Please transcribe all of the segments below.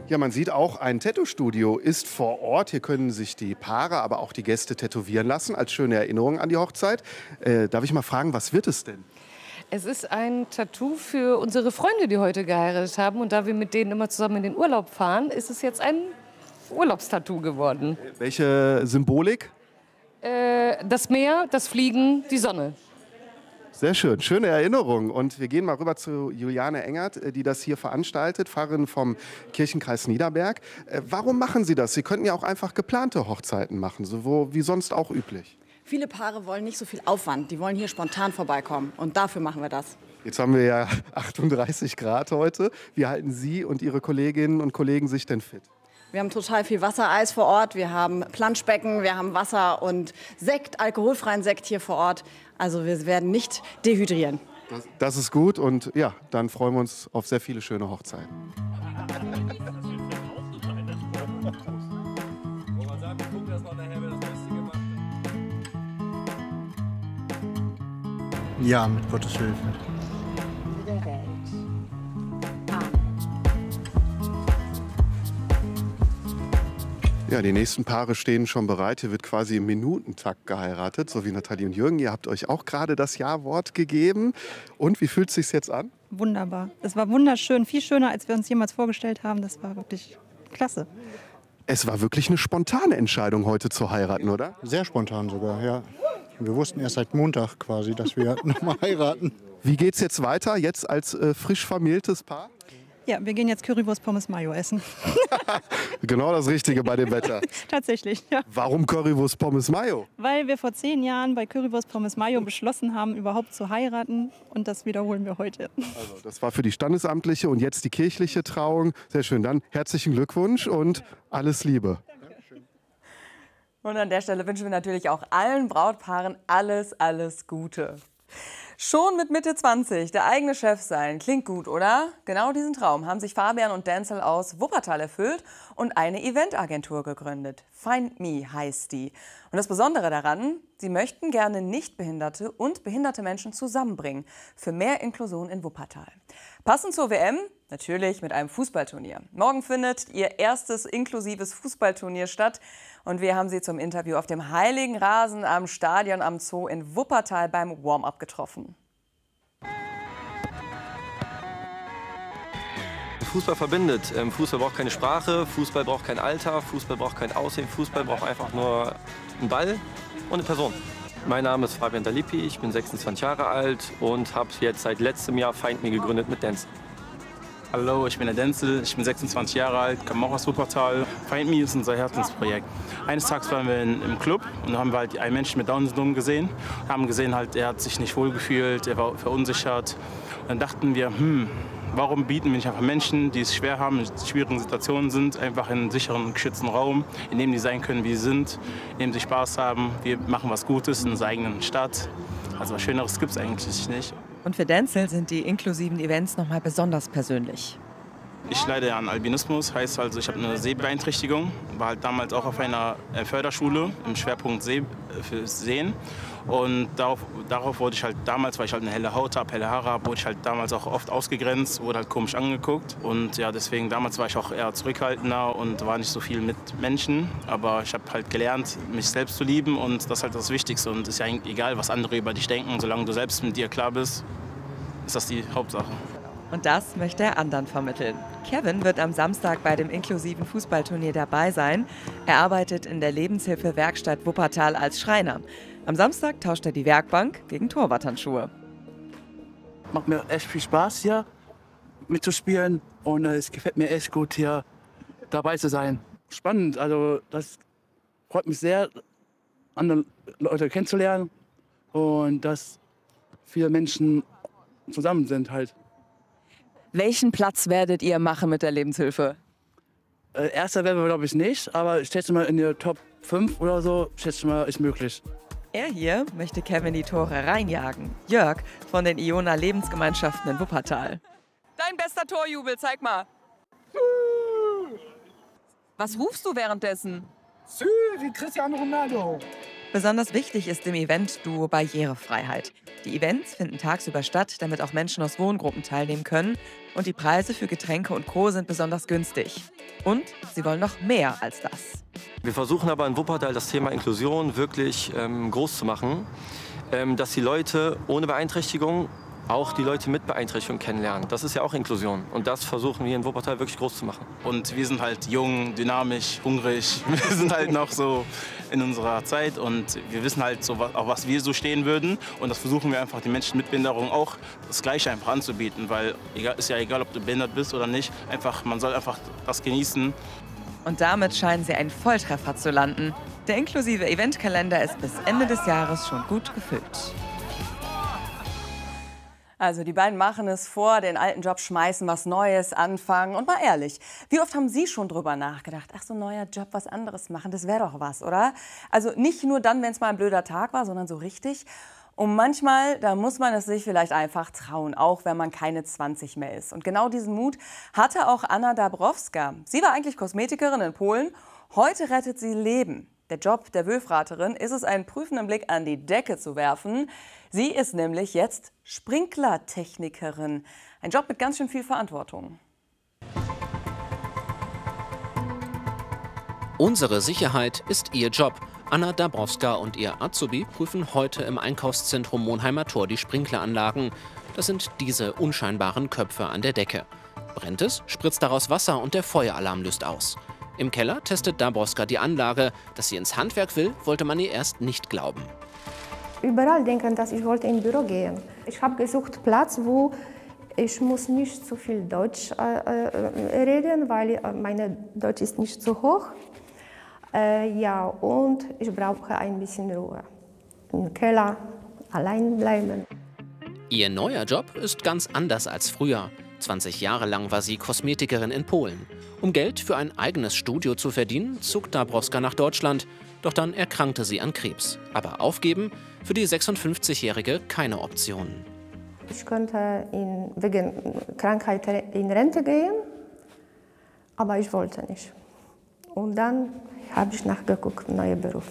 Ja, man sieht auch, ein Tattoo-Studio ist vor Ort. Hier können sich die Paare, aber auch die Gäste tätowieren lassen, als schöne Erinnerung an die Hochzeit. Darf ich mal fragen, was wird es denn? Es ist ein Tattoo für unsere Freunde, die heute geheiratet haben. Und da wir mit denen immer zusammen in den Urlaub fahren, ist es jetzt ein Urlaubstattoo geworden. Welche Symbolik? Das Meer, das Fliegen, die Sonne. Sehr schön, schöne Erinnerung. Und wir gehen mal rüber zu Juliane Engert, die das hier veranstaltet, Pfarrerin vom Kirchenkreis Niederberg. Warum machen Sie das? Sie könnten ja auch einfach geplante Hochzeiten machen, so wie sonst auch üblich. Viele Paare wollen nicht so viel Aufwand, die wollen hier spontan vorbeikommen und dafür machen wir das. Jetzt haben wir ja 38 Grad heute. Wie halten Sie und Ihre Kolleginnen und Kollegen sich denn fit? Wir haben total viel Wassereis vor Ort, wir haben Planschbecken, wir haben Wasser und Sekt, alkoholfreien Sekt hier vor Ort. Also wir werden nicht dehydrieren. Das ist gut und ja, dann freuen wir uns auf sehr viele schöne Hochzeiten. Ja, mit Gottes Hilfe. Ja, die nächsten Paare stehen schon bereit. Hier wird quasi im Minutentakt geheiratet, so wie Nathalie und Jürgen. Ihr habt euch auch gerade das Ja-Wort gegeben. Und wie fühlt es sich jetzt an? Wunderbar. Es war wunderschön, viel schöner, als wir uns jemals vorgestellt haben. Das war wirklich klasse. Es war wirklich eine spontane Entscheidung, heute zu heiraten, oder? Sehr spontan sogar, ja. Wir wussten erst seit Montag quasi, dass wir nochmal heiraten. Wie geht's jetzt weiter, jetzt als frisch vermähltes Paar? Ja, wir gehen jetzt Currywurst Pommes Mayo essen. Genau das Richtige bei dem Wetter. Tatsächlich, ja. Warum Currywurst Pommes Mayo? Weil wir vor 10 Jahren bei Currywurst Pommes Mayo beschlossen haben, überhaupt zu heiraten. Und das wiederholen wir heute. Also, das war für die standesamtliche und jetzt die kirchliche Trauung. Sehr schön, dann herzlichen Glückwunsch und alles Liebe. Und an der Stelle wünschen wir natürlich auch allen Brautpaaren alles Gute. Schon mit Mitte 20 der eigene Chef sein, klingt gut, oder? Genau diesen Traum haben sich Fabian und Denzel aus Wuppertal erfüllt und eine Eventagentur gegründet. Find Me heißt die. Und das Besondere daran, sie möchten gerne Nichtbehinderte und behinderte Menschen zusammenbringen für mehr Inklusion in Wuppertal. Passend zur WM, natürlich mit einem Fußballturnier. Morgen findet ihr erstes inklusives Fußballturnier statt. Und wir haben sie zum Interview auf dem Heiligen Rasen am Stadion am Zoo in Wuppertal beim Warm-up getroffen. Fußball verbindet. Fußball braucht keine Sprache, Fußball braucht kein Alter, Fußball braucht kein Aussehen, Fußball braucht einfach nur einen Ball und eine Person. Mein Name ist Fabian Dalipi, ich bin 26 Jahre alt und habe jetzt seit letztem Jahr Find Me gegründet mit Denzel. Hallo, ich bin der Denzel, ich bin 26 Jahre alt, komme auch aus Wuppertal. Find Me ist unser Herzensprojekt. Eines Tages waren wir im Club und haben halt einen Menschen mit Down-Syndrom gesehen. Haben gesehen, halt, er hat sich nicht wohl gefühlt, er war verunsichert. Und dann dachten wir, warum bieten wir nicht einfach Menschen, die es schwer haben, in schwierigen Situationen sind, einfach in einen sicheren, geschützten Raum, in dem die sein können, wie sie sind, in dem sie Spaß haben. Wir machen was Gutes in unserer eigenen Stadt. Also was Schöneres gibt es eigentlich nicht. Und für Denzel sind die inklusiven Events nochmal besonders persönlich. Ich leide an Albinismus, heißt also, ich habe eine Sehbeeinträchtigung, war halt damals auch auf einer Förderschule im Schwerpunkt für Sehen. Und darauf wurde ich halt damals, weil ich halt eine helle Haut habe, helle Haare habe, wurde ich halt damals auch oft ausgegrenzt, wurde halt komisch angeguckt. Und ja, deswegen damals war ich auch eher zurückhaltender und war nicht so viel mit Menschen. Aber ich habe halt gelernt, mich selbst zu lieben und das ist halt das Wichtigste. Und es ist ja eigentlich egal, was andere über dich denken. Solange du selbst mit dir klar bist, ist das die Hauptsache. Und das möchte er anderen vermitteln. Kevin wird am Samstag bei dem inklusiven Fußballturnier dabei sein. Er arbeitet in der Lebenshilfe-Werkstatt Wuppertal als Schreiner. Am Samstag tauscht er die Werkbank gegen Torwarthandschuhe. Macht mir echt viel Spaß hier mitzuspielen und es gefällt mir echt gut hier dabei zu sein. Spannend, also das freut mich sehr, andere Leute kennenzulernen und dass viele Menschen zusammen sind halt. Welchen Platz werdet ihr machen mit der Lebenshilfe? Erster werden wir, glaube ich, nicht, aber ich schätze mal in der Top 5 oder so, schätze mal, ist möglich. Er hier möchte Kevin die Tore reinjagen. Jörg von den Iona Lebensgemeinschaften in Wuppertal. Dein bester Torjubel, zeig mal. Was rufst du währenddessen? Wie Cristiano Ronaldo. Besonders wichtig ist dem Event-Duo Barrierefreiheit. Die Events finden tagsüber statt, damit auch Menschen aus Wohngruppen teilnehmen können. Und die Preise für Getränke und Co. sind besonders günstig. Und sie wollen noch mehr als das. Wir versuchen aber in Wuppertal das Thema Inklusion wirklich groß zu machen, dass die Leute ohne Beeinträchtigung auch die Leute mit Beeinträchtigung kennenlernen. Das ist ja auch Inklusion und das versuchen wir in Wuppertal wirklich groß zu machen. Und wir sind halt jung, dynamisch, hungrig. Wir sind halt noch so in unserer Zeit und wir wissen halt, so, auf was wir so stehen würden. Und das versuchen wir einfach den Menschen mit Behinderung auch das Gleiche einfach anzubieten. Weil ist ja egal, ob du behindert bist oder nicht, man soll einfach das genießen. Und damit scheinen sie einen Volltreffer zu landen. Der inklusive Eventkalender ist bis Ende des Jahres schon gut gefüllt. Also die beiden machen es vor, den alten Job schmeißen, was Neues anfangen. Und mal ehrlich, wie oft haben Sie schon drüber nachgedacht, ach so ein neuer Job, was anderes machen, das wäre doch was, oder? Also nicht nur dann, wenn es mal ein blöder Tag war, sondern so richtig. Und manchmal, da muss man es sich vielleicht einfach trauen, auch wenn man keine 20 mehr ist. Und genau diesen Mut hatte auch Anna Dabrowska. Sie war eigentlich Kosmetikerin in Polen, heute rettet sie Leben. Der Job der Wülfraterin ist es, einen prüfenden Blick an die Decke zu werfen. Sie ist nämlich jetzt Sprinklertechnikerin. Ein Job mit ganz schön viel Verantwortung. Unsere Sicherheit ist ihr Job. Anna Dabrowska und ihr Azubi prüfen heute im Einkaufszentrum Monheimer Tor die Sprinkleranlagen. Das sind diese unscheinbaren Köpfe an der Decke. Brennt es, spritzt daraus Wasser und der Feueralarm löst aus. Im Keller testet Dabrowska die Anlage. Dass sie ins Handwerk will, wollte man ihr erst nicht glauben. Überall denken, dass ich wollte ins Büro gehen. Ich habe gesucht Platz, wo ich muss nicht zu viel Deutsch reden, weil meine Deutsch ist nicht so hoch. Ja, und ich brauche ein bisschen Ruhe. Im Keller allein bleiben. Ihr neuer Job ist ganz anders als früher. 20 Jahre lang war sie Kosmetikerin in Polen. Um Geld für ein eigenes Studio zu verdienen, zog Dabrowska nach Deutschland. Doch dann erkrankte sie an Krebs. Aber aufgeben? Für die 56-Jährige keine Option. Ich könnte wegen Krankheit in Rente gehen, aber ich wollte nicht. Und dann habe ich nachgeguckt, neuer Beruf.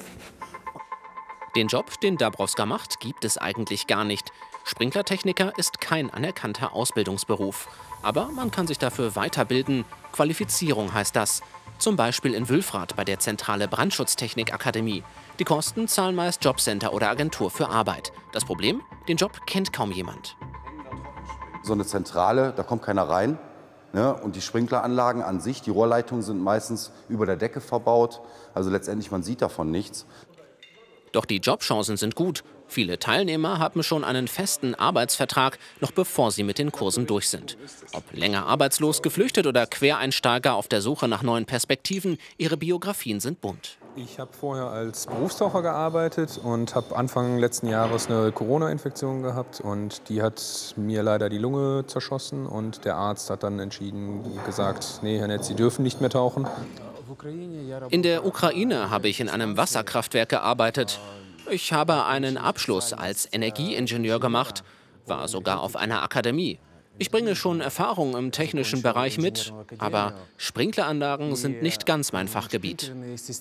Den Job, den Dabrowska macht, gibt es eigentlich gar nicht. Sprinklertechniker ist kein anerkannter Ausbildungsberuf. Aber man kann sich dafür weiterbilden. Qualifizierung heißt das. Zum Beispiel in Wülfrath bei der Zentrale Brandschutztechnik-Akademie. Die Kosten zahlen meist Jobcenter oder Agentur für Arbeit. Das Problem? Den Job kennt kaum jemand. So eine Zentrale, da kommt keiner rein. Ne? Und die Sprinkleranlagen an sich, die Rohrleitungen sind meistens über der Decke verbaut. Also letztendlich, man sieht davon nichts. Doch die Jobchancen sind gut. Viele Teilnehmer haben schon einen festen Arbeitsvertrag, noch bevor sie mit den Kursen durch sind. Ob länger arbeitslos, geflüchtet oder Quereinsteiger auf der Suche nach neuen Perspektiven, ihre Biografien sind bunt. Ich habe vorher als Berufstaucher gearbeitet und habe Anfang letzten Jahres eine Corona-Infektion gehabt. Und die hat mir leider die Lunge zerschossen. Und der Arzt hat dann gesagt, nee, Herr Netz, Sie dürfen nicht mehr tauchen. In der Ukraine habe ich in einem Wasserkraftwerk gearbeitet. Ich habe einen Abschluss als Energieingenieur gemacht, war sogar auf einer Akademie. Ich bringe schon Erfahrung im technischen Bereich mit, aber Sprinkleranlagen sind nicht ganz mein Fachgebiet.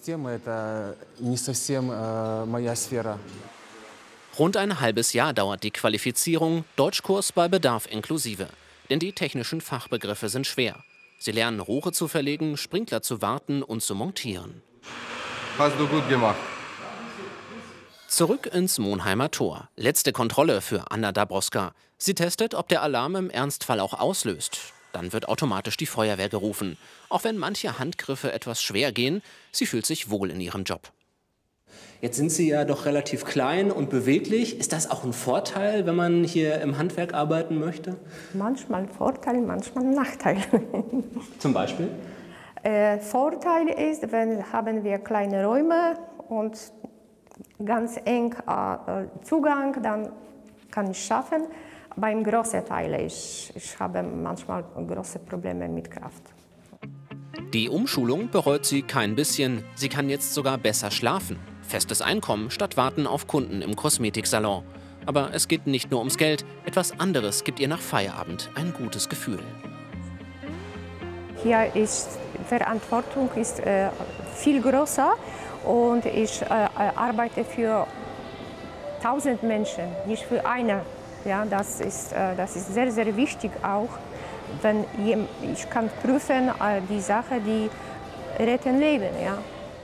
Rund ein halbes Jahr dauert die Qualifizierung, Deutschkurs bei Bedarf inklusive. Denn die technischen Fachbegriffe sind schwer. Sie lernen, Rohre zu verlegen, Sprinkler zu warten und zu montieren. Hast du gut gemacht. Zurück ins Monheimer Tor. Letzte Kontrolle für Anna Dabrowska. Sie testet, ob der Alarm im Ernstfall auch auslöst. Dann wird automatisch die Feuerwehr gerufen. Auch wenn manche Handgriffe etwas schwer gehen, sie fühlt sich wohl in ihrem Job. Jetzt sind Sie ja doch relativ klein und beweglich. Ist das auch ein Vorteil, wenn man hier im Handwerk arbeiten möchte? Manchmal Vorteil, manchmal Nachteil. Zum Beispiel? Vorteil ist, haben wir kleine Räume und ganz eng Zugang, dann kann ich schaffen. Beim großen Teil, ich habe manchmal große Probleme mit Kraft. Die Umschulung bereut sie kein bisschen. Sie kann jetzt sogar besser schlafen. Festes Einkommen statt Warten auf Kunden im Kosmetiksalon. Aber es geht nicht nur ums Geld. Etwas anderes gibt ihr nach Feierabend ein gutes Gefühl. Hier ist Verantwortung viel größer Und ich arbeite für 1000 Menschen, nicht für eine. Ja, das ist sehr, sehr wichtig auch. Wenn ich kann prüfen, die Sache, die retten Leben. Ja.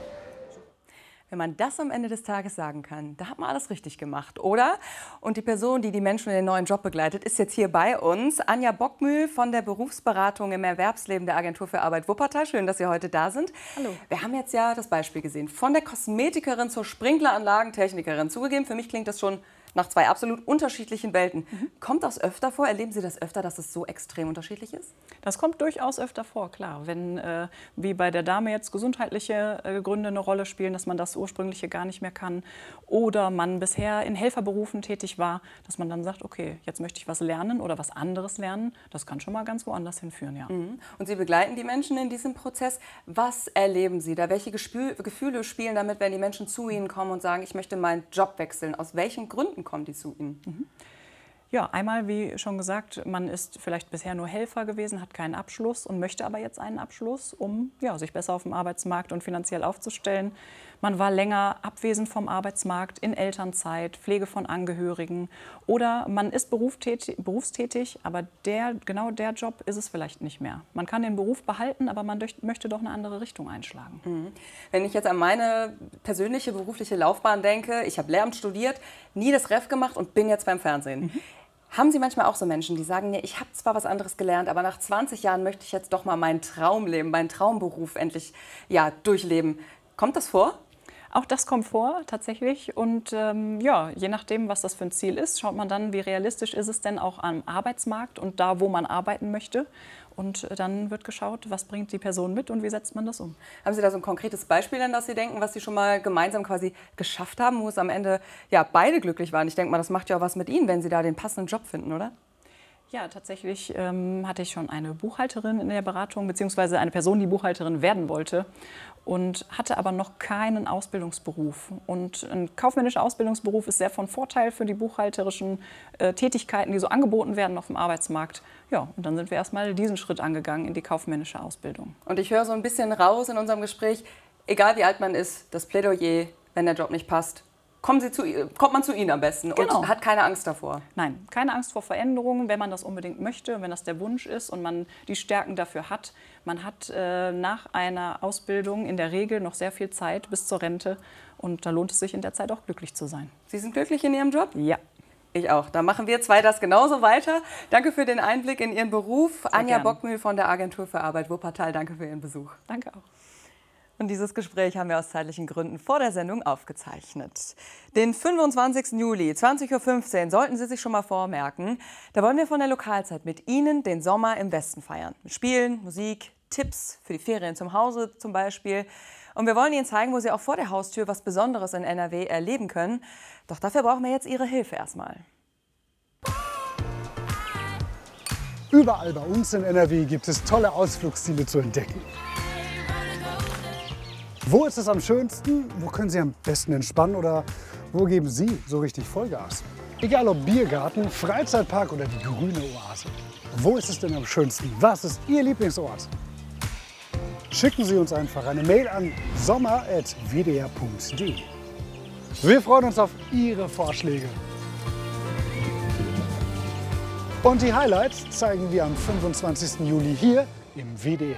Wenn man das am Ende des Tages sagen kann, da hat man alles richtig gemacht, oder? Und die Person, die die Menschen in den neuen Job begleitet, ist jetzt hier bei uns. Anja Bockmühl von der Berufsberatung im Erwerbsleben der Agentur für Arbeit Wuppertal. Schön, dass Sie heute da sind. Hallo. Wir haben jetzt ja das Beispiel gesehen. Von der Kosmetikerin zur Sprinkleranlagentechnikerin. Zugegeben, für mich klingt das schon nach zwei absolut unterschiedlichen Welten. Kommt das öfter vor? Erleben Sie das öfter, dass es so extrem unterschiedlich ist? Das kommt durchaus öfter vor, klar. Wenn, wie bei der Dame jetzt, gesundheitliche Gründe eine Rolle spielen, dass man das Ursprüngliche gar nicht mehr kann. Oder man bisher in Helferberufen tätig war, dass man dann sagt, okay, jetzt möchte ich was lernen oder was anderes lernen. Das kann schon mal ganz woanders hinführen, ja. Und Sie begleiten die Menschen in diesem Prozess. Was erleben Sie da? Welche Gefühle spielen damit, wenn die Menschen zu Ihnen kommen und sagen, ich möchte meinen Job wechseln? Aus welchen Gründen kommen die zu Ihnen? Ja, einmal, wie schon gesagt, man ist vielleicht bisher nur Helfer gewesen, hat keinen Abschluss und möchte aber jetzt einen Abschluss, um sich besser auf dem Arbeitsmarkt und finanziell aufzustellen. Man war länger abwesend vom Arbeitsmarkt, in Elternzeit, Pflege von Angehörigen oder man ist berufstätig, aber genau der Job ist es vielleicht nicht mehr. Man kann den Beruf behalten, aber man möchte doch eine andere Richtung einschlagen. Wenn ich jetzt an meine persönliche berufliche Laufbahn denke, ich habe Lehramt studiert, nie das Ref gemacht und bin jetzt beim Fernsehen. Haben Sie manchmal auch so Menschen, die sagen, nee, ich habe zwar was anderes gelernt, aber nach 20 Jahren möchte ich jetzt doch mal meinen Traumleben, meinen Traumberuf endlich durchleben. Kommt das vor? Auch das kommt vor, tatsächlich. Und je nachdem, was das für ein Ziel ist, schaut man dann, wie realistisch ist es denn auch am Arbeitsmarkt und da, wo man arbeiten möchte. Und dann wird geschaut, was bringt die Person mit und wie setzt man das um. Haben Sie da so ein konkretes Beispiel, an das Sie denken, was Sie schon mal gemeinsam quasi geschafft haben, wo es am Ende beide glücklich waren? Ich denke mal, das macht ja auch was mit Ihnen, wenn Sie da den passenden Job finden, oder? Ja, tatsächlich hatte ich schon eine Buchhalterin in der Beratung, beziehungsweise eine Person, die Buchhalterin werden wollte und hatte aber noch keinen Ausbildungsberuf. Und ein kaufmännischer Ausbildungsberuf ist sehr von Vorteil für die buchhalterischen Tätigkeiten, die so angeboten werden auf dem Arbeitsmarkt. Ja, und dann sind wir erstmal diesen Schritt angegangen in die kaufmännische Ausbildung. Und ich höre so ein bisschen raus in unserem Gespräch, egal wie alt man ist, das Plädoyer, wenn der Job nicht passt, kommt man zu Ihnen am besten und hat keine Angst davor? Nein, keine Angst vor Veränderungen, wenn man das unbedingt möchte, wenn das der Wunsch ist und man die Stärken dafür hat. Man hat nach einer Ausbildung in der Regel noch sehr viel Zeit bis zur Rente und da lohnt es sich in der Zeit auch glücklich zu sein. Sie sind glücklich in Ihrem Job? Ja. Ich auch. Da machen wir zwei das genauso weiter. Danke für den Einblick in Ihren Beruf. Sehr Anja gern. Bockmühl von der Agentur für Arbeit Wuppertal, danke für Ihren Besuch. Danke auch. Und dieses Gespräch haben wir aus zeitlichen Gründen vor der Sendung aufgezeichnet. Den 25. Juli, 20:15 Uhr, sollten Sie sich schon mal vormerken. Da wollen wir von der Lokalzeit mit Ihnen den Sommer im Westen feiern. Mit Spielen, Musik, Tipps für die Ferien zum Hause zum Beispiel. Und wir wollen Ihnen zeigen, wo Sie auch vor der Haustür was Besonderes in NRW erleben können. Doch dafür brauchen wir jetzt Ihre Hilfe erstmal. Überall bei uns in NRW gibt es tolle Ausflugsziele zu entdecken. Wo ist es am schönsten? Wo können Sie am besten entspannen? Oder wo geben Sie so richtig Vollgas? Egal ob Biergarten, Freizeitpark oder die grüne Oase. Wo ist es denn am schönsten? Was ist Ihr Lieblingsort? Schicken Sie uns einfach eine Mail an sommer@wdr.de. Wir freuen uns auf Ihre Vorschläge. Und die Highlights zeigen wir am 25. Juli hier im WDR.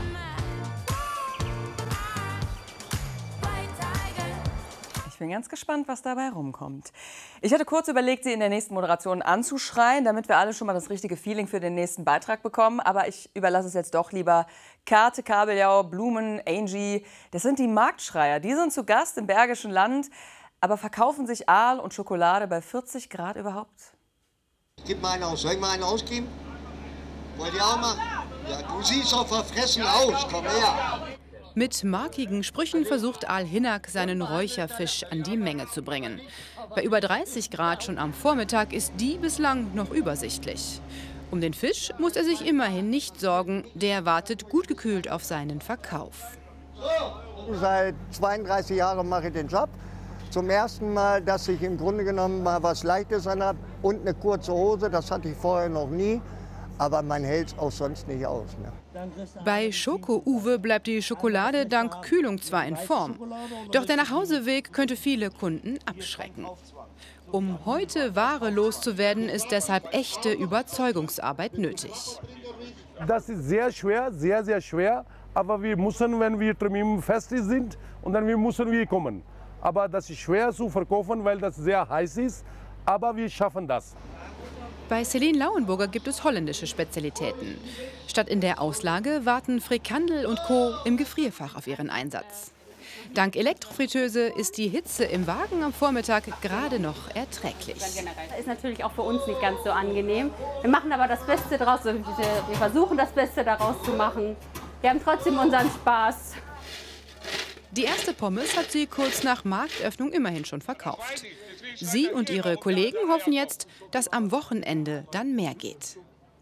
Ich bin ganz gespannt, was dabei rumkommt. Ich hatte kurz überlegt, Sie in der nächsten Moderation anzuschreien, damit wir alle schon mal das richtige Feeling für den nächsten Beitrag bekommen. Aber ich überlasse es jetzt doch lieber Karte, Kabeljau, Blumen, Angie. Das sind die Marktschreier. Die sind zu Gast im Bergischen Land, aber verkaufen sich Aal und Schokolade bei 40 Grad überhaupt? Gib mal einen aus. Soll ich mal einen ausgeben? Wollt ihr auch mal? Ja, du siehst auch verfressen aus. Komm her. Mit markigen Sprüchen versucht Aal Hinnack, seinen Räucherfisch an die Menge zu bringen. Bei über 30 Grad schon am Vormittag ist die bislang noch übersichtlich. Um den Fisch muss er sich immerhin nicht sorgen, der wartet gut gekühlt auf seinen Verkauf. Seit 32 Jahren mache ich den Job. Zum ersten Mal, dass ich im Grunde genommen mal was Leichtes anhabe und eine kurze Hose, das hatte ich vorher noch nie. Aber man hält es auch sonst nicht aus. Ne? Bei Schoko-Uwe bleibt die Schokolade dank Kühlung zwar in Form, doch der Nachhauseweg könnte viele Kunden abschrecken. Um heute Ware loszuwerden, ist deshalb echte Überzeugungsarbeit nötig. Das ist sehr schwer, sehr, sehr schwer. Aber wir müssen, wenn wir im Fest sind, und dann müssen wir kommen. Aber das ist schwer zu verkaufen, weil das sehr heiß ist. Aber wir schaffen das. Bei Celine Lauenburger gibt es holländische Spezialitäten. Statt in der Auslage warten Frikandel und Co. im Gefrierfach auf ihren Einsatz. Dank Elektrofritteuse ist die Hitze im Wagen am Vormittag gerade noch erträglich. Das ist natürlich auch für uns nicht ganz so angenehm. Wir machen aber das Beste draus. Wir versuchen das Beste daraus zu machen. Wir haben trotzdem unseren Spaß. Die erste Pommes hat sie kurz nach Marktöffnung immerhin schon verkauft. Sie und ihre Kollegen hoffen jetzt, dass am Wochenende dann mehr geht.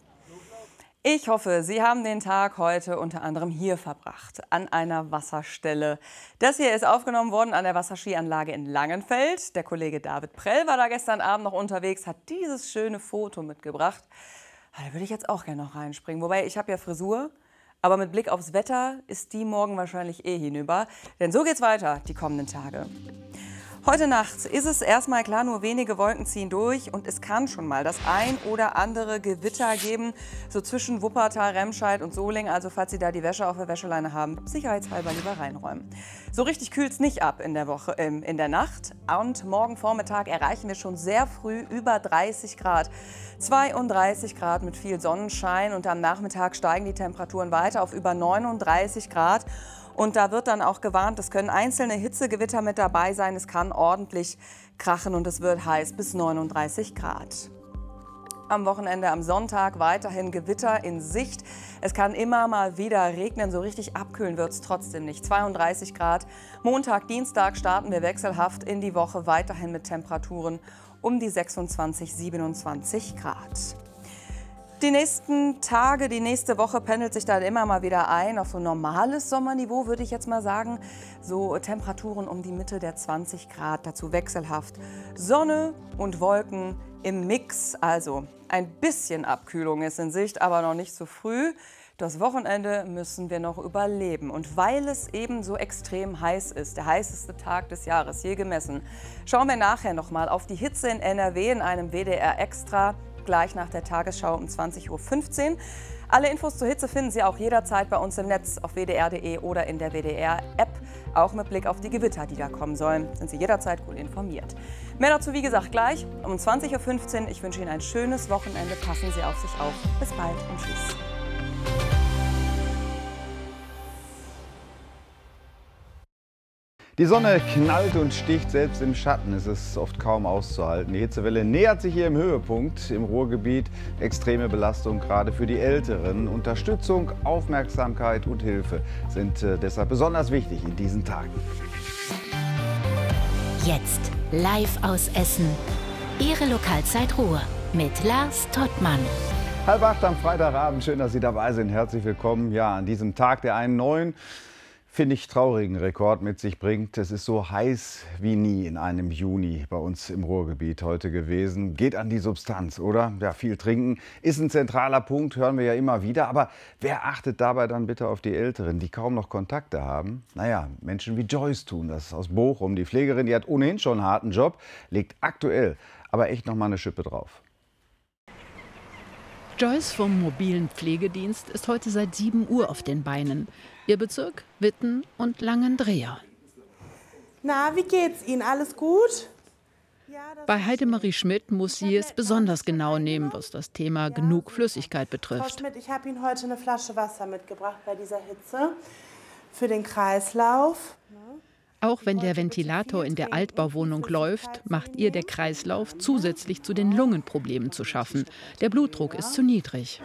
Ich hoffe, Sie haben den Tag heute unter anderem hier verbracht, an einer Wasserstelle. Das hier ist aufgenommen worden an der Wasserskianlage in Langenfeld. Der Kollege David Prell war da gestern Abend noch unterwegs, hat dieses schöne Foto mitgebracht. Da würde ich jetzt auch gerne noch reinspringen. Wobei, ich habe ja Frisur, aber mit Blick aufs Wetter ist die morgen wahrscheinlich eh hinüber. Denn so geht's weiter die kommenden Tage. Heute Nacht ist es erstmal klar, nur wenige Wolken ziehen durch und es kann schon mal das ein oder andere Gewitter geben, so zwischen Wuppertal, Remscheid und Solingen. Also falls Sie da die Wäsche auf der Wäscheleine haben, sicherheitshalber lieber reinräumen. So richtig kühlt es nicht ab in der Nacht und morgen Vormittag erreichen wir schon sehr früh über 30 Grad. 32 Grad mit viel Sonnenschein und am Nachmittag steigen die Temperaturen weiter auf über 39 Grad. Und da wird dann auch gewarnt, es können einzelne Hitzegewitter mit dabei sein. Es kann ordentlich krachen und es wird heiß bis 39 Grad. Am Wochenende, am Sonntag weiterhin Gewitter in Sicht. Es kann immer mal wieder regnen, so richtig abkühlen wird es trotzdem nicht. 32 Grad. Montag, Dienstag starten wir wechselhaft in die Woche, weiterhin mit Temperaturen um die 26, 27 Grad. Die nächsten Tage, die nächste Woche pendelt sich dann immer mal wieder ein auf so normales Sommerniveau, würde ich jetzt mal sagen. So Temperaturen um die Mitte der 20 Grad, dazu wechselhaft Sonne und Wolken im Mix. Also ein bisschen Abkühlung ist in Sicht, aber noch nicht zu früh. Das Wochenende müssen wir noch überleben. Und weil es eben so extrem heiß ist, der heißeste Tag des Jahres je gemessen, schauen wir nachher noch mal auf die Hitze in NRW in einem WDR Extra. Gleich nach der Tagesschau um 20:15 Uhr. Alle Infos zur Hitze finden Sie auch jederzeit bei uns im Netz auf wdr.de oder in der WDR-App. Auch mit Blick auf die Gewitter, die da kommen sollen, sind Sie jederzeit gut informiert. Mehr dazu, wie gesagt, gleich um 20:15 Uhr. Ich wünsche Ihnen ein schönes Wochenende. Passen Sie auf sich auf. Bis bald und tschüss. Die Sonne knallt und sticht, selbst im Schatten ist es oft kaum auszuhalten. Die Hitzewelle nähert sich hier im Höhepunkt im Ruhrgebiet. Extreme Belastung gerade für die Älteren. Unterstützung, Aufmerksamkeit und Hilfe sind deshalb besonders wichtig in diesen Tagen. Jetzt live aus Essen. Ihre Lokalzeit Ruhr mit Lars Tottmann. 7:30 am Freitagabend. Schön, dass Sie dabei sind. Herzlich willkommen. Ja, an diesem Tag, der einen neuen, finde ich, traurigen Rekord mit sich bringt. Es ist so heiß wie nie in einem Juni bei uns im Ruhrgebiet heute gewesen. Geht an die Substanz, oder? Ja, viel trinken ist ein zentraler Punkt, hören wir ja immer wieder. Aber wer achtet dabei dann bitte auf die Älteren, die kaum noch Kontakte haben? Naja, Menschen wie Joyce tun das aus Bochum. Die Pflegerin, die hat ohnehin schon einen harten Job, legt aktuell aber echt noch mal eine Schippe drauf. Joyce vom mobilen Pflegedienst ist heute seit 7 Uhr auf den Beinen. Ihr Bezirk, Witten und Langendreher. Na, wie geht's Ihnen? Alles gut? Bei Heidemarie Schmidt muss sie es besonders genau nehmen, was das Thema genug Flüssigkeit Frau betrifft. Schmidt, ich habe Ihnen heute eine Flasche Wasser mitgebracht bei dieser Hitze für den Kreislauf. Auch wenn der Ventilator in der Altbauwohnung läuft, macht ihr der Kreislauf zusätzlich zu den Lungenproblemen zu schaffen. Der Blutdruck ist zu niedrig.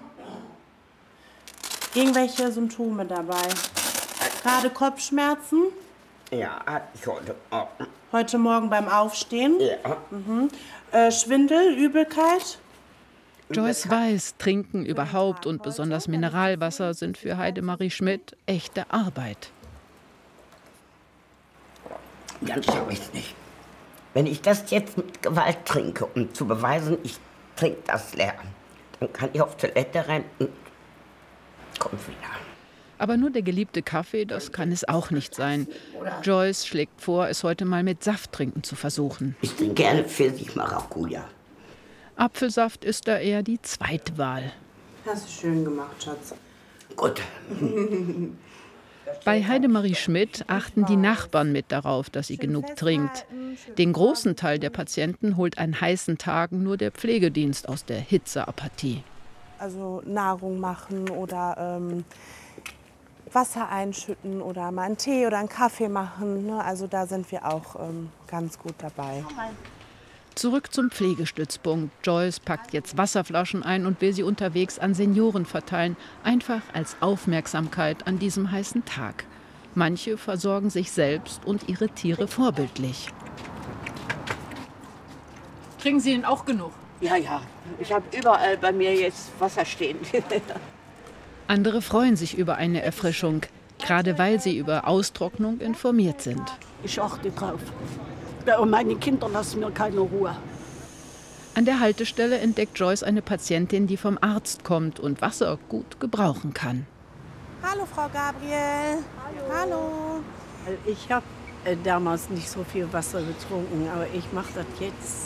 Irgendwelche Symptome dabei? Gerade Kopfschmerzen? Ja, hatte ich heute Morgen. Heute Morgen beim Aufstehen? Ja. Mhm. Schwindel, Übelkeit? Joyce weiß, Trinken überhaupt und besonders Mineralwasser sind für Heidemarie Schmidt echte Arbeit. Dann schaffe ich es nicht. Wenn ich das jetzt mit Gewalt trinke, um zu beweisen, ich trinke das leer, dann kann ich auf Toilette rennen und kommt wieder. Aber nur der geliebte Kaffee, das kann es auch nicht sein. Joyce schlägt vor, es heute mal mit Safttrinken zu versuchen. Ich trinke gerne Pfirsich-Maracuja. Apfelsaft ist da eher die Zweitwahl. Hast du schön gemacht, Schatz. Gut. Bei Heidemarie Schmidt achten die Nachbarn mit darauf, dass sie genug trinkt. Den großen Teil der Patienten holt an heißen Tagen nur der Pflegedienst aus der Hitzeapathie. Also Nahrung machen oder Wasser einschütten oder mal einen Tee oder einen Kaffee machen. Ne? Also da sind wir auch ganz gut dabei. Zurück zum Pflegestützpunkt. Joyce packt jetzt Wasserflaschen ein und will sie unterwegs an Senioren verteilen. Einfach als Aufmerksamkeit an diesem heißen Tag. Manche versorgen sich selbst und ihre Tiere vorbildlich. Trinken Sie denn auch genug? Ja, ja. Ich habe überall bei mir jetzt Wasser stehen. Andere freuen sich über eine Erfrischung, gerade weil sie über Austrocknung informiert sind. Ich achte drauf. Und meine Kinder lassen mir keine Ruhe. An der Haltestelle entdeckt Joyce eine Patientin, die vom Arzt kommt und Wasser gut gebrauchen kann. Hallo, Frau Gabriel. Hallo. Ich habe damals nicht so viel Wasser getrunken, aber ich mache das jetzt.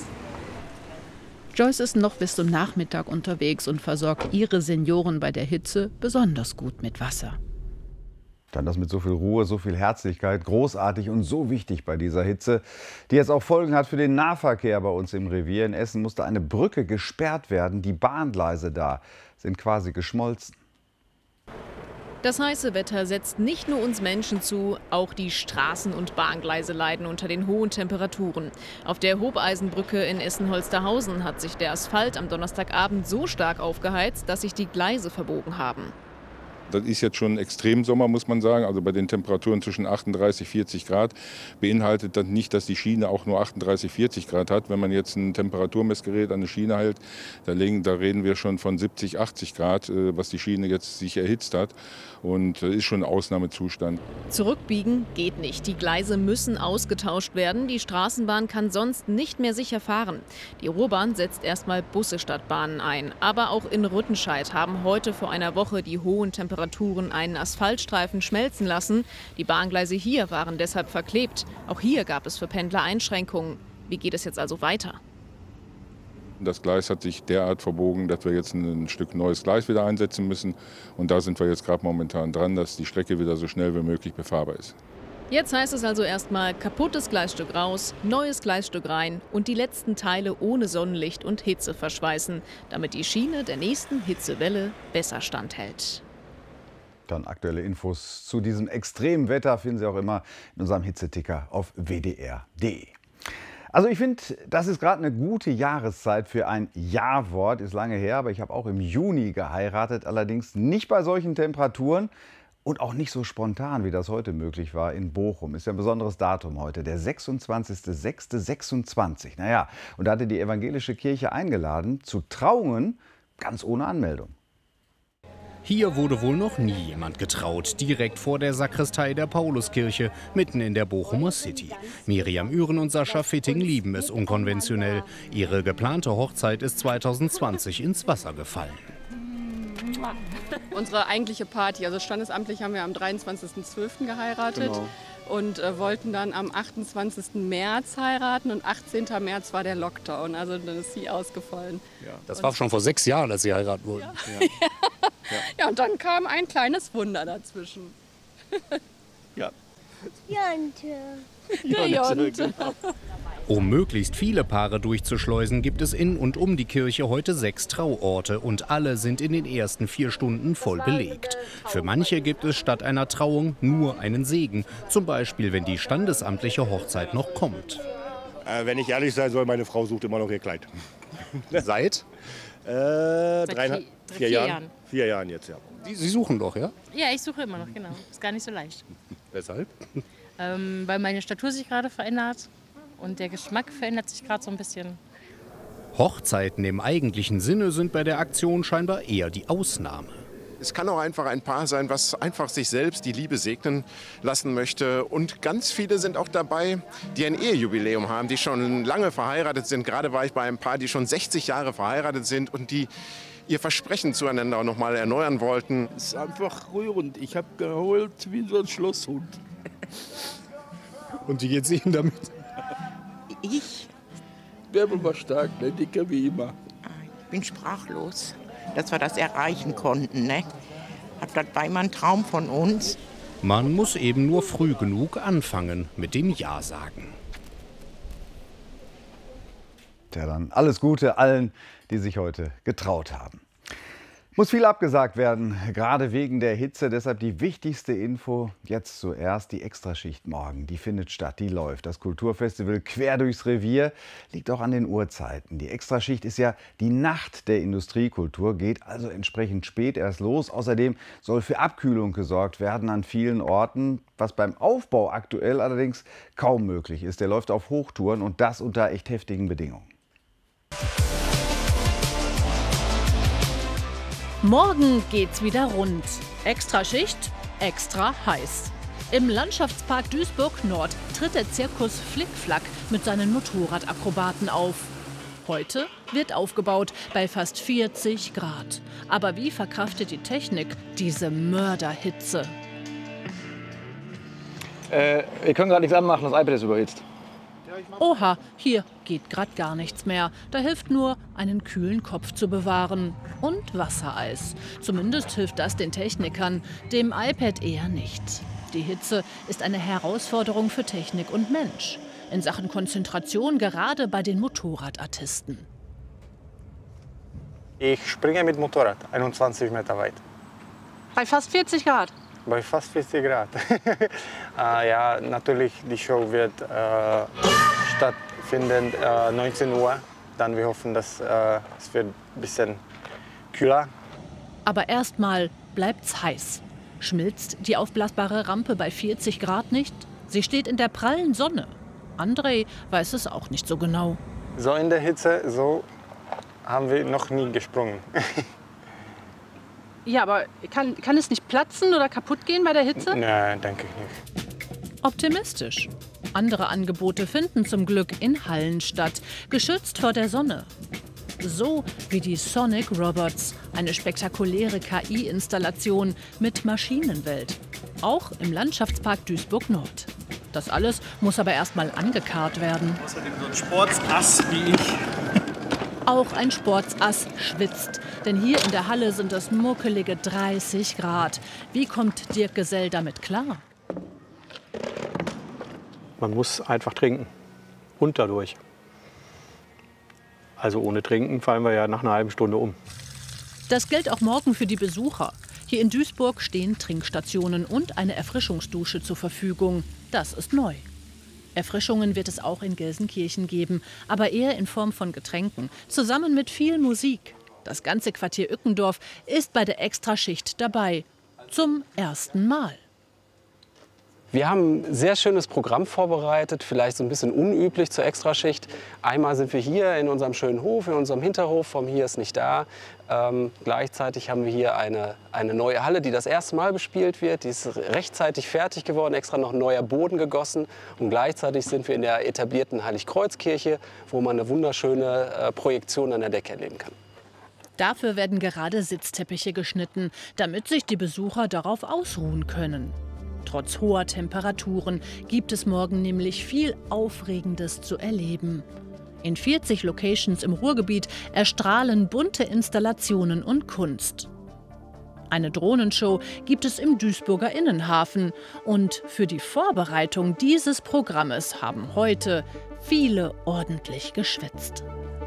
Joyce ist noch bis zum Nachmittag unterwegs und versorgt ihre Senioren bei der Hitze besonders gut mit Wasser. Dann das mit so viel Ruhe, so viel Herzlichkeit, großartig und so wichtig bei dieser Hitze, die jetzt auch Folgen hat für den Nahverkehr bei uns im Revier. In Essen musste eine Brücke gesperrt werden. Die Bahngleise da sind quasi geschmolzen. Das heiße Wetter setzt nicht nur uns Menschen zu, auch die Straßen und Bahngleise leiden unter den hohen Temperaturen. Auf der Hobeisenbrücke in Essen-Holsterhausen hat sich der Asphalt am Donnerstagabend so stark aufgeheizt, dass sich die Gleise verbogen haben. Das ist jetzt schon Extremsommer, muss man sagen. Also bei den Temperaturen zwischen 38 und 40 Grad beinhaltet das nicht, dass die Schiene auch nur 38, 40 Grad hat. Wenn man jetzt ein Temperaturmessgerät an eine Schiene hält, da reden wir schon von 70, 80 Grad, was die Schiene jetzt sich erhitzt hat. Und das ist schon ein Ausnahmezustand. Zurückbiegen geht nicht. Die Gleise müssen ausgetauscht werden. Die Straßenbahn kann sonst nicht mehr sicher fahren. Die Ruhrbahn setzt erstmal Busse statt Bahnen ein. Aber auch in Rüttenscheid haben heute vor einer Woche die hohen Temperaturen einen Asphaltstreifen schmelzen lassen. Die Bahngleise hier waren deshalb verklebt. Auch hier gab es für Pendler Einschränkungen. Wie geht es jetzt also weiter? Das Gleis hat sich derart verbogen, dass wir jetzt ein Stück neues Gleis wieder einsetzen müssen. Und da sind wir jetzt gerade momentan dran, dass die Strecke wieder so schnell wie möglich befahrbar ist. Jetzt heißt es also erstmal kaputtes Gleisstück raus, neues Gleisstück rein und die letzten Teile ohne Sonnenlicht und Hitze verschweißen, damit die Schiene der nächsten Hitzewelle besser standhält. Dann aktuelle Infos zu diesem extremen Wetter finden Sie auch immer in unserem Hitzeticker auf wdr.de. Also ich finde, das ist gerade eine gute Jahreszeit für ein Ja-Wort. Ist lange her, aber ich habe auch im Juni geheiratet. Allerdings nicht bei solchen Temperaturen und auch nicht so spontan, wie das heute möglich war in Bochum. Ist ja ein besonderes Datum heute, der 26.06.26. Naja, und da hatte die evangelische Kirche eingeladen zu Trauungen ganz ohne Anmeldung. Hier wurde wohl noch nie jemand getraut, direkt vor der Sakristei der Pauluskirche, mitten in der Bochumer City. Miriam Üren und Sascha Fitting lieben es unkonventionell. Ihre geplante Hochzeit ist 2020 ins Wasser gefallen. Unsere eigentliche Party, also standesamtlich haben wir am 23.12. geheiratet. Genau. Und wollten dann am 28. März heiraten und 18. März war der Lockdown, also dann ist sie ausgefallen. Ja, das war schon vor 6 Jahren, als Sie heiraten wollten. Ja. Ja, und dann kam ein kleines Wunder dazwischen. Ja. Jonte. Um möglichst viele Paare durchzuschleusen, gibt es in und um die Kirche heute 6 Trauorte und alle sind in den ersten 4 Stunden voll belegt. Für manche gibt es statt einer Trauung nur einen Segen, zum Beispiel wenn die standesamtliche Hochzeit noch kommt. Wenn ich ehrlich sein soll, meine Frau sucht immer noch ihr Kleid. Seit? 4 Jahren. 4 Jahren jetzt, ja. Sie suchen doch, ja? Ja, ich suche immer noch, genau. Ist gar nicht so leicht. Weshalb? Weil meine Statur sich gerade verändert und der Geschmack verändert sich gerade so ein bisschen. Hochzeiten im eigentlichen Sinne sind bei der Aktion scheinbar eher die Ausnahme. Es kann auch einfach ein Paar sein, was einfach sich selbst die Liebe segnen lassen möchte. Und ganz viele sind auch dabei, die ein Ehejubiläum haben, die schon lange verheiratet sind. Gerade war ich bei einem Paar, die schon 60 Jahre verheiratet sind und die ihr Versprechen zueinander noch mal erneuern wollten. Es ist einfach rührend. Ich habe geheult wie so ein Schlosshund. Und wie geht's Ihnen damit? Ich? Bärbel war stark, ne? Dicker wie immer. Ich bin sprachlos, dass wir das erreichen konnten. Ne? Das war immer ein Traum von uns. Man muss eben nur früh genug anfangen mit dem Ja sagen. Ja, dann alles Gute allen, die sich heute getraut haben. Muss viel abgesagt werden, gerade wegen der Hitze. Deshalb die wichtigste Info jetzt zuerst: die Extraschicht morgen. Die findet statt, die läuft. Das Kulturfestival quer durchs Revier liegt auch an den Uhrzeiten. Die Extraschicht ist ja die Nacht der Industriekultur, geht also entsprechend spät erst los. Außerdem soll für Abkühlung gesorgt werden an vielen Orten, was beim Aufbau aktuell allerdings kaum möglich ist. Der läuft auf Hochtouren und das unter echt heftigen Bedingungen. Morgen geht's wieder rund. Extraschicht, extra heiß. Im Landschaftspark Duisburg Nord tritt der Zirkus Flickflack mit seinen Motorradakrobaten auf. Heute wird aufgebaut bei fast 40 Grad. Aber wie verkraftet die Technik diese Mörderhitze? Wir können gerade nichts anmachen, das iPad ist überhitzt. Oha, hier geht gerade gar nichts mehr. Da hilft nur, einen kühlen Kopf zu bewahren. Und Wassereis. Zumindest hilft das den Technikern, dem iPad eher nicht. Die Hitze ist eine Herausforderung für Technik und Mensch. In Sachen Konzentration gerade bei den Motorradartisten. Ich springe mit Motorrad, 21 Meter weit. Bei fast 40 Grad? Bei fast 40 Grad. Ja, natürlich, die Show wird stattfinden 19 Uhr. Dann wir hoffen, dass es wird ein bisschen kühler. Aber erstmal bleibt's heiß. Schmilzt die aufblasbare Rampe bei 40 Grad nicht? Sie steht in der prallen Sonne. André weiß es auch nicht so genau. So in der Hitze, so haben wir noch nie gesprungen. Ja, aber kann es nicht platzen oder kaputt gehen bei der Hitze? Nein, denke ich nicht. Optimistisch. Andere Angebote finden zum Glück in Hallen statt, geschützt vor der Sonne. So wie die Sonic Robots, eine spektakuläre KI-Installation mit Maschinenwelt. Auch im Landschaftspark Duisburg Nord. Das alles muss aber erst mal angekarrt werden. Außerdem so ein Sportsass wie ich. Auch ein Sportsass schwitzt, denn hier in der Halle sind es muckelige 30 Grad. Wie kommt Dirk Gesell damit klar? Man muss einfach trinken und dadurch. Also ohne Trinken fallen wir ja nach einer halben Stunde um. Das gilt auch morgen für die Besucher. Hier in Duisburg stehen Trinkstationen und eine Erfrischungsdusche zur Verfügung. Das ist neu. Erfrischungen wird es auch in Gelsenkirchen geben, aber eher in Form von Getränken, zusammen mit viel Musik. Das ganze Quartier Ückendorf ist bei der Extraschicht dabei. Zum ersten Mal. Wir haben ein sehr schönes Programm vorbereitet, vielleicht so ein bisschen unüblich zur Extraschicht. Einmal sind wir hier in unserem schönen Hof, in unserem Hinterhof, vom Hier ist nicht da. Gleichzeitig haben wir hier eine neue Halle, die das erste Mal bespielt wird. Die ist rechtzeitig fertig geworden, extra noch neuer Boden gegossen. Und gleichzeitig sind wir in der etablierten Heiligkreuzkirche, wo man eine wunderschöne Projektion an der Decke erleben kann. Dafür werden gerade Sitzteppiche geschnitten, damit sich die Besucher darauf ausruhen können. Trotz hoher Temperaturen gibt es morgen nämlich viel Aufregendes zu erleben. In 40 Locations im Ruhrgebiet erstrahlen bunte Installationen und Kunst. Eine Drohnenshow gibt es im Duisburger Innenhafen. Und für die Vorbereitung dieses Programmes haben heute viele ordentlich geschwitzt.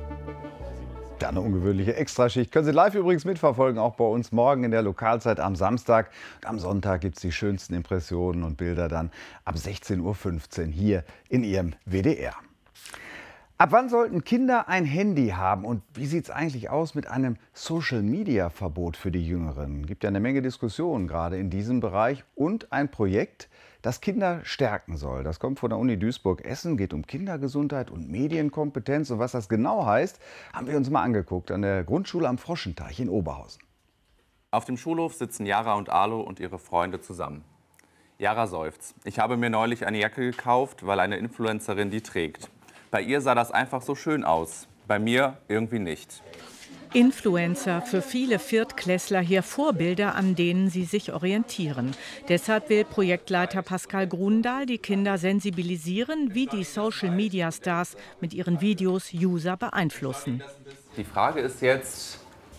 Eine ungewöhnliche Extraschicht. Können Sie live übrigens mitverfolgen, auch bei uns morgen in der Lokalzeit am Samstag. Und am Sonntag gibt es die schönsten Impressionen und Bilder dann ab 16:15 Uhr hier in Ihrem WDR. Ab wann sollten Kinder ein Handy haben und wie sieht es eigentlich aus mit einem Social-Media-Verbot für die Jüngeren? Es gibt ja eine Menge Diskussionen gerade in diesem Bereich und ein Projekt, das Kinder stärken soll. Das kommt von der Uni Duisburg-Essen, geht um Kindergesundheit und Medienkompetenz. Und was das genau heißt, haben wir uns mal angeguckt an der Grundschule am Froschenteich in Oberhausen. Auf dem Schulhof sitzen Jara und Arlo und ihre Freunde zusammen. Jara seufzt. Ich habe mir neulich eine Jacke gekauft, weil eine Influencerin die trägt. Bei ihr sah das einfach so schön aus, bei mir irgendwie nicht. Influencer, für viele Viertklässler hier Vorbilder, an denen sie sich orientieren. Deshalb will Projektleiter Pascal Grundahl die Kinder sensibilisieren, wie die Social-Media-Stars mit ihren Videos User beeinflussen. Die Frage ist jetzt,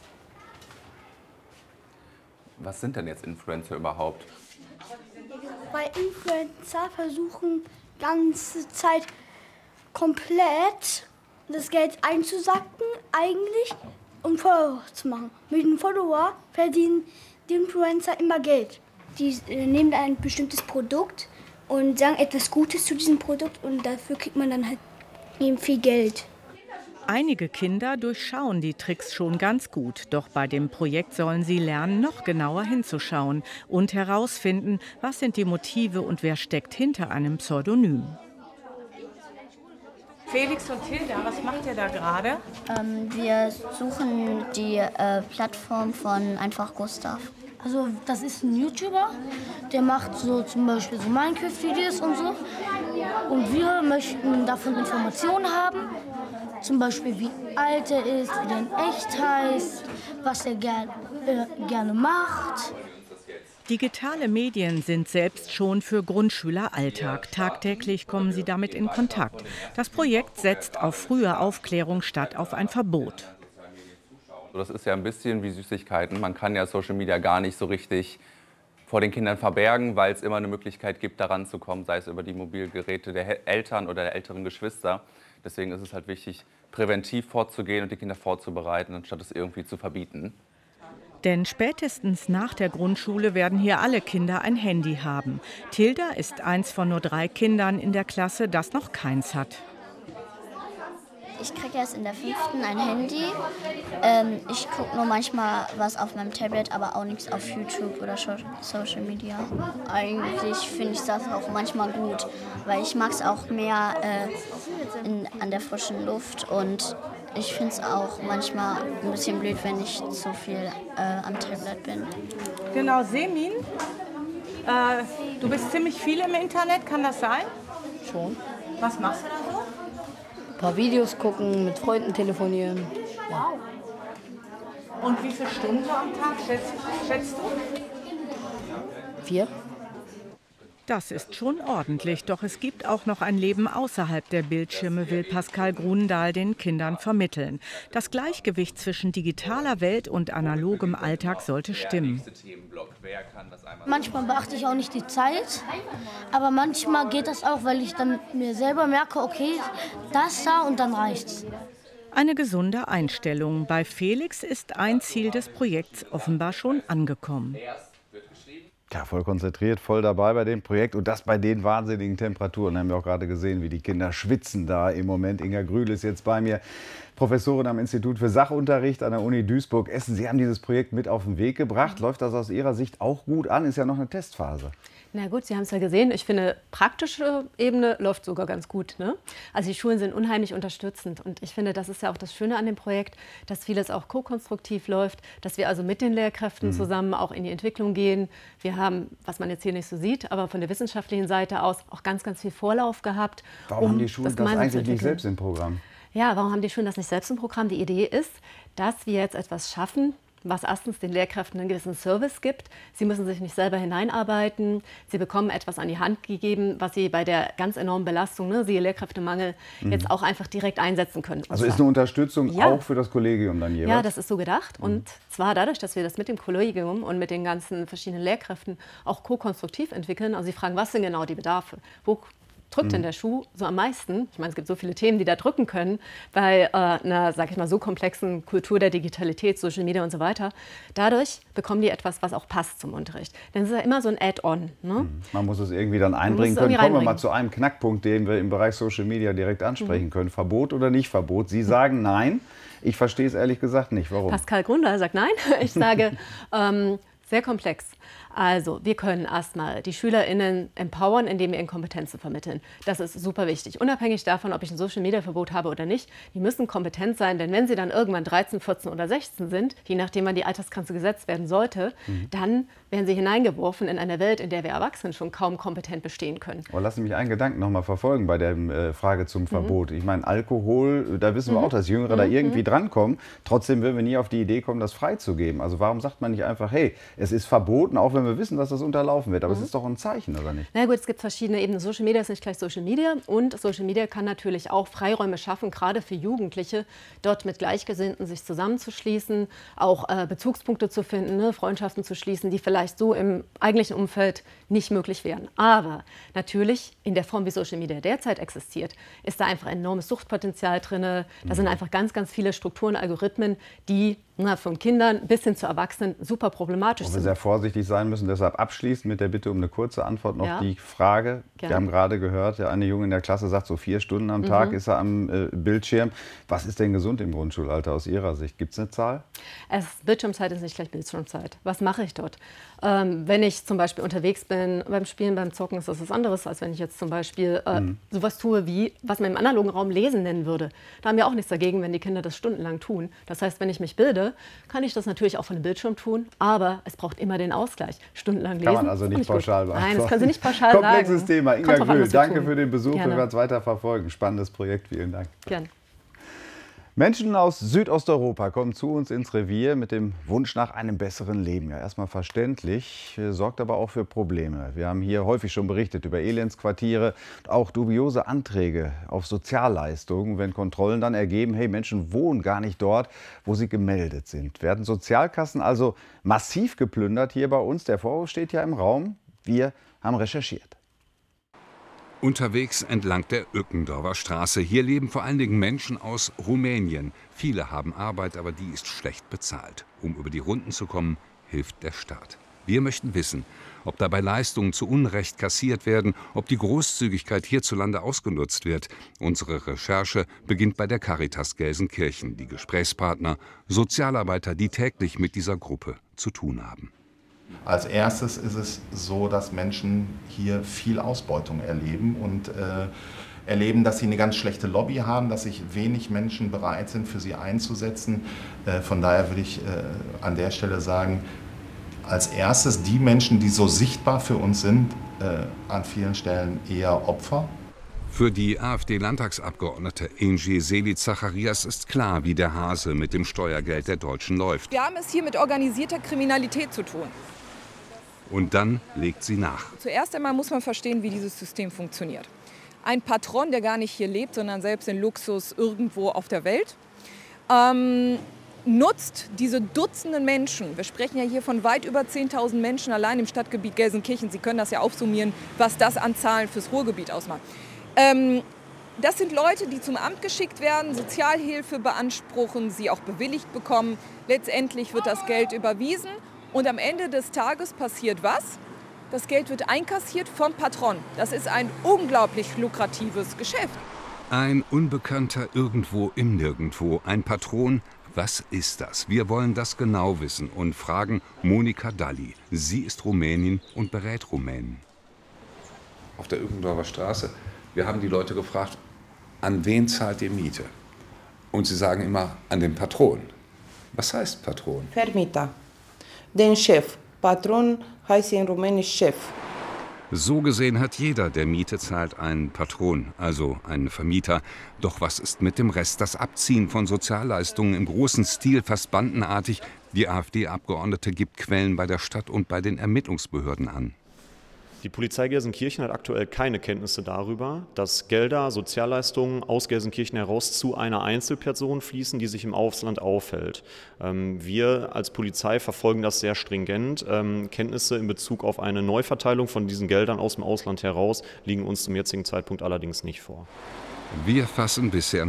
was sind denn jetzt Influencer überhaupt? Weil Influencer versuchen ganze Zeit komplett das Geld einzusacken eigentlich, um Follower zu machen. Mit den Follower verdienen die Influencer immer Geld. Die nehmen ein bestimmtes Produkt und sagen etwas Gutes zu diesem Produkt und dafür kriegt man dann halt eben viel Geld. Einige Kinder durchschauen die Tricks schon ganz gut. Doch bei dem Projekt sollen sie lernen, noch genauer hinzuschauen und herausfinden, was sind die Motive und wer steckt hinter einem Pseudonym. Felix und Hilda, was macht ihr da gerade? Wir suchen die Plattform von Einfach Gustav. Also das ist ein YouTuber, der macht so zum Beispiel so Minecraft-Videos und so. Und wir möchten davon Informationen haben. Zum Beispiel, wie alt er ist, wie er in echt heißt, was er gerne macht. Digitale Medien sind selbst schon für Grundschüler Alltag. Tagtäglich kommen sie damit in Kontakt. Das Projekt setzt auf frühe Aufklärung statt auf ein Verbot. Das ist ja ein bisschen wie Süßigkeiten. Man kann ja Social Media gar nicht so richtig vor den Kindern verbergen, weil es immer eine Möglichkeit gibt, daran zu kommen, sei es über die Mobilgeräte der Eltern oder der älteren Geschwister. Deswegen ist es halt wichtig, präventiv vorzugehen und die Kinder vorzubereiten, anstatt es irgendwie zu verbieten. Denn spätestens nach der Grundschule werden hier alle Kinder ein Handy haben. Tilda ist eins von nur 3 Kindern in der Klasse, das noch keins hat. Ich kriege erst in der 5. ein Handy. Ich gucke nur manchmal was auf meinem Tablet, aber auch nichts auf YouTube oder Social Media. Eigentlich finde ich das auch manchmal gut, weil ich mag es auch mehr an der frischen Luft und ich finde es auch manchmal ein bisschen blöd, wenn ich zu viel am Tablet bin. Genau, Semin, du bist ziemlich viel im Internet, kann das sein? Schon. Was machst du da so? Ein paar Videos gucken, mit Freunden telefonieren. Wow. Und wie viele Stunden am Tag schätzt du? 4. Das ist schon ordentlich, doch es gibt auch noch ein Leben außerhalb der Bildschirme, will Pascal Grundahl den Kindern vermitteln. Das Gleichgewicht zwischen digitaler Welt und analogem Alltag sollte stimmen. Manchmal beachte ich auch nicht die Zeit, aber manchmal geht das auch, weil ich dann mir selber merke, okay, das da und dann reicht's. Eine gesunde Einstellung. Bei Felix ist ein Ziel des Projekts offenbar schon angekommen. Ja, voll konzentriert, voll dabei bei dem Projekt und das bei den wahnsinnigen Temperaturen. Haben wir auch gerade gesehen, wie die Kinder schwitzen da im Moment. Inga Grühl ist jetzt bei mir, Professorin am Institut für Sachunterricht an der Uni Duisburg-Essen. Sie haben dieses Projekt mit auf den Weg gebracht. Läuft das aus Ihrer Sicht auch gut an? Ist ja noch eine Testphase. Na gut, Sie haben es ja gesehen. Ich finde, praktische Ebene läuft sogar ganz gut, ne? Also die Schulen sind unheimlich unterstützend. Und ich finde, das ist ja auch das Schöne an dem Projekt, dass vieles auch ko-konstruktiv läuft, dass wir also mit den Lehrkräften zusammen auch in die Entwicklung gehen. Wir haben, was man jetzt hier nicht so sieht, aber von der wissenschaftlichen Seite aus auch ganz, ganz viel Vorlauf gehabt. Warum haben die Schulen das eigentlich nicht selbst im Programm? Ja, warum haben die Schulen das nicht selbst im Programm? Die Idee ist, dass wir jetzt etwas schaffen, was erstens den Lehrkräften einen gewissen Service gibt. Sie müssen sich nicht selber hineinarbeiten. Sie bekommen etwas an die Hand gegeben, was sie bei der ganz enormen Belastung, ne, siehe Lehrkräftemangel, jetzt auch einfach direkt einsetzen können. Also ist eine Unterstützung auch für das Kollegium dann jeweils? Ja, das ist so gedacht. Und zwar dadurch, dass wir das mit dem Kollegium und mit den ganzen verschiedenen Lehrkräften auch ko-konstruktiv entwickeln. Also sie fragen, was sind genau die Bedarfe? Wo drückt denn der Schuh so am meisten? Ich meine, es gibt so viele Themen, die da drücken können, bei einer, sag ich mal, so komplexen Kultur der Digitalität, Social Media und so weiter. Dadurch bekommen die etwas, was auch passt zum Unterricht. Denn es ist ja immer so ein Add-on. Ne? Man muss es irgendwie dann einbringen können. Kommen wir mal zu einem Knackpunkt, den wir im Bereich Social Media direkt ansprechen können. Verbot oder nicht Verbot? Sie sagen nein. Ich verstehe es ehrlich gesagt nicht. Warum? Pascal Grundahl sagt nein. Ich sage, Sehr komplex. Also, wir können erstmal die SchülerInnen empowern, indem wir ihnen Kompetenzen vermitteln. Das ist super wichtig. Unabhängig davon, ob ich ein Social-Media-Verbot habe oder nicht, die müssen kompetent sein, denn wenn sie dann irgendwann 13, 14 oder 16 sind, je nachdem, wann die Altersgrenze gesetzt werden sollte, dann werden sie hineingeworfen in eine Welt, in der wir Erwachsenen schon kaum kompetent bestehen können. Aber lassen Sie mich einen Gedanken noch mal verfolgen bei der Frage zum Verbot. Ich meine, Alkohol, da wissen wir auch, dass Jüngere da irgendwie drankommen. Trotzdem würden wir nie auf die Idee kommen, das freizugeben. Also warum sagt man nicht einfach, hey, es ist verboten, auch wenn wir wissen, dass das unterlaufen wird. Aber es ist doch ein Zeichen, oder nicht? Na gut, es gibt verschiedene Ebenen. Social Media ist nicht gleich Social Media. Und Social Media kann natürlich auch Freiräume schaffen, gerade für Jugendliche, dort mit Gleichgesinnten sich zusammenzuschließen, auch Bezugspunkte zu finden, ne, Freundschaften zu schließen, die vielleicht so im eigentlichen Umfeld nicht möglich wären. Aber natürlich, in der Form, wie Social Media derzeit existiert, ist da einfach enormes Suchtpotenzial drin. Da sind einfach ganz, ganz viele Strukturen, Algorithmen, die von Kindern bis hin zu Erwachsenen super problematisch sind. Wo wir sehr vorsichtig sein müssen. Deshalb abschließend mit der Bitte um eine kurze Antwort noch die Frage. Gerne. Wir haben gerade gehört, eine Junge in der Klasse sagt, so 4 Stunden am Tag ist er am Bildschirm. Was ist denn gesund im Grundschulalter aus Ihrer Sicht? Gibt es eine Zahl? Bildschirmzeit ist nicht gleich Bildschirmzeit. Was mache ich dort? Wenn ich zum Beispiel unterwegs bin, beim Spielen, beim Zocken, ist das was anderes, als wenn ich jetzt zum Beispiel sowas tue, wie was man im analogen Raum Lesen nennen würde. Da haben wir auch nichts dagegen, wenn die Kinder das stundenlang tun. Das heißt, wenn ich mich bilde, kann ich das natürlich auch von dem Bildschirm tun, aber es braucht immer den Ausgleich. Stundenlang lesen. Kann man also nicht pauschal beantworten. Nein, das können Sie nicht pauschal sagen. Komplexes Thema. Inga Grüll, danke für den Besuch. Gerne. Wir werden es weiter verfolgen. Spannendes Projekt. Vielen Dank. Gerne. Menschen aus Südosteuropa kommen zu uns ins Revier mit dem Wunsch nach einem besseren Leben. Ja, erstmal verständlich, sorgt aber auch für Probleme. Wir haben hier häufig schon berichtet über Elendsquartiere, auch dubiose Anträge auf Sozialleistungen, wenn Kontrollen dann ergeben, hey, Menschen wohnen gar nicht dort, wo sie gemeldet sind. Werden Sozialkassen also massiv geplündert hier bei uns? Der Vorwurf steht ja im Raum. Wir haben recherchiert. Unterwegs entlang der Öckendorfer Straße. Hier leben vor allen Dingen Menschen aus Rumänien. Viele haben Arbeit, aber die ist schlecht bezahlt. Um über die Runden zu kommen, hilft der Staat. Wir möchten wissen, ob dabei Leistungen zu Unrecht kassiert werden, ob die Großzügigkeit hierzulande ausgenutzt wird. Unsere Recherche beginnt bei der Caritas Gelsenkirchen. Die Gesprächspartner, Sozialarbeiter, die täglich mit dieser Gruppe zu tun haben. Als erstes ist es so, dass Menschen hier viel Ausbeutung erleben und erleben, dass sie eine ganz schlechte Lobby haben, dass sich wenig Menschen bereit sind, für sie einzusetzen. Von daher würde ich an der Stelle sagen, als erstes die Menschen, die so sichtbar für uns sind, an vielen Stellen eher Opfer. Für die AfD-Landtagsabgeordnete Angie Seelitz-Zacharias ist klar, wie der Hase mit dem Steuergeld der Deutschen läuft. Wir haben es hier mit organisierter Kriminalität zu tun. Und dann legt sie nach. Zuerst einmal muss man verstehen, wie dieses System funktioniert. Ein Patron, der gar nicht hier lebt, sondern selbst in Luxus irgendwo auf der Welt, nutzt diese Dutzenden Menschen, wir sprechen ja hier von weit über 10.000 Menschen allein im Stadtgebiet Gelsenkirchen, Sie können das ja aufsummieren, was das an Zahlen fürs Ruhrgebiet ausmacht. Das sind Leute, die zum Amt geschickt werden, Sozialhilfe beanspruchen, sie auch bewilligt bekommen. Letztendlich wird das Geld überwiesen und am Ende des Tages passiert was? Das Geld wird einkassiert vom Patron. Das ist ein unglaublich lukratives Geschäft. Ein Unbekannter irgendwo im Nirgendwo, ein Patron. Was ist das? Wir wollen das genau wissen und fragen Monika Dalli. Sie ist Rumänin und berät Rumänen. Auf der Öckendorfer Straße, wir haben die Leute gefragt, an wen zahlt ihr Miete? Und sie sagen immer, an den Patron. Was heißt Patron? Vermieter, den Chef. Patron heißt in Rumänisch Chef. So gesehen hat jeder, der Miete zahlt, einen Patron, also einen Vermieter. Doch was ist mit dem Rest? Das Abziehen von Sozialleistungen im großen Stil, fast bandenartig. Die AfD-Abgeordnete gibt Quellen bei der Stadt und bei den Ermittlungsbehörden an. Die Polizei Gelsenkirchen hat aktuell keine Kenntnisse darüber, dass Gelder, Sozialleistungen aus Gelsenkirchen heraus zu einer Einzelperson fließen, die sich im Ausland aufhält. Wir als Polizei verfolgen das sehr stringent. Kenntnisse in Bezug auf eine Neuverteilung von diesen Geldern aus dem Ausland heraus liegen uns zum jetzigen Zeitpunkt allerdings nicht vor. Wir fassen bisher